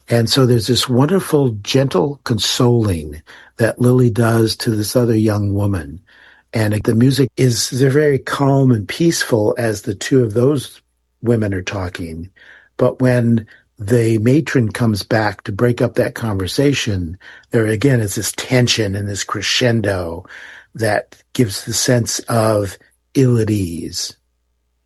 And so there's this wonderful, gentle consoling that Lily does to this other young woman. And the music is they're very calm and peaceful as the two of those women are talking. But when the matron comes back to break up that conversation, there again is this tension and this crescendo that gives the sense of ill at ease.